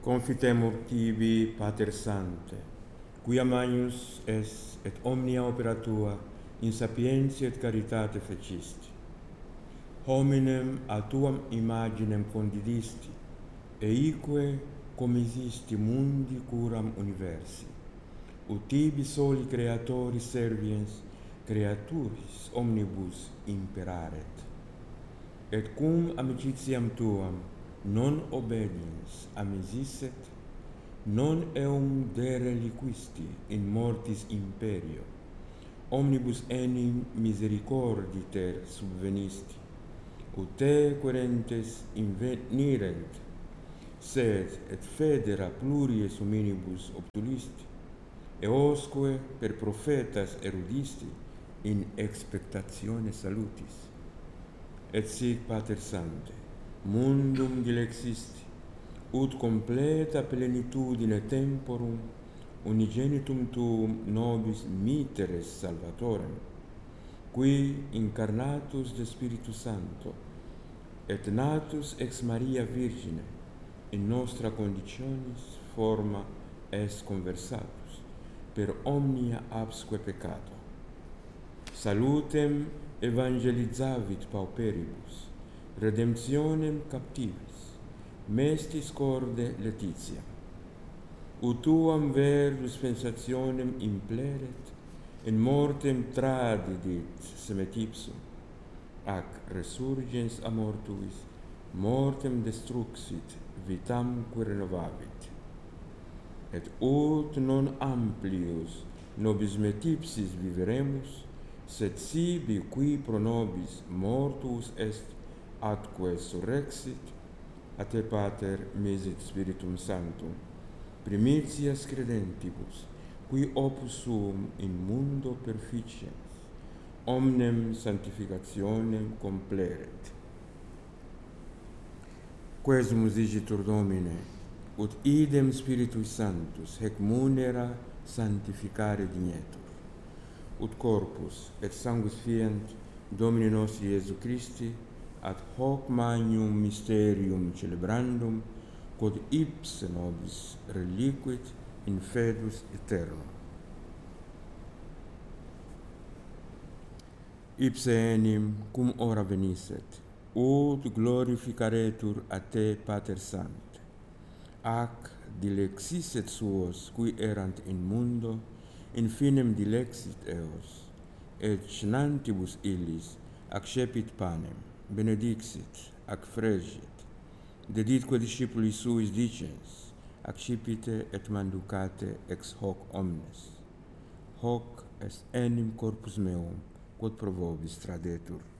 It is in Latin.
Confitemur tibi, Pater Sancte, quia magnus es et omnia opera tua in sapientia et caritate fecisti. Hominem a tuam imaginem condidisti, eique comisisti mundi curam universi. Ut tibi soli creatori serviens, creaturis omnibus imperaret. Et cum amicitiam tuam non obediens amisisset, non eum de reliquisti in mortis imperio, omnibus enim misericorditer subvenisti, ut te querentes invenirent, sed et federa pluries hominibus obtulisti, eosque per prophetas erudisti in expectatione salutis. Et sic, Pater Sancte, mundum dilexisti, ut completa plenitudine temporum unigenitum tuum nobis miteres salvatorem, qui incarnatus de Spiritus Sancto et natus ex Maria Virgine in nostra conditionis forma est conversatus per omnia absque peccato. Salutem evangelizavit pauperibus, redemptionem captivis, mestis corde Laetitia. Ut tuam verbus pensationem impleret, in mortem tradidit semet ipsum, ac resurgens a mortuis, mortem destruxit, vitamque renovavit. Et ut non amplius nobis metipsis viveremus, sed sibi qui pro nobis mortuus est atque surrexit, a te, Pater, misit Spiritum Sanctum, primitias credentibus, qui opus suum in mundo perficiens, omnem sanctificationem compleret. Quesumus digitur Domine, ut idem Spiritus Sanctus hec munera sanctificare dignetur, ut corpus et sanguis fiant Domini nostri Iesu Christi ad hoc magnum mysterium celebrandum, quod ipse nobis reliquit in fidus aeternum. Ipse enim cum ora venisset, ut glorificaretur a te, Pater Sancte, ac dilexisset suos qui erant in mundo, in finem dilexit eos, et cenantibus illis accepit panem, benedixit, ac fregit, deditque discipulis suis dicens, accipite et manducate ex hoc omnes. Hoc est enim corpus meum, quod pro vobis tradetur.